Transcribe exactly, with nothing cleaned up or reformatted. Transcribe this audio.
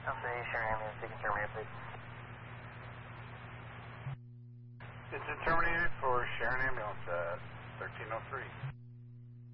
Alpha eight, Sharon Ambulance, taking Terminator, please. It's a Terminator for Sharon Ambulance.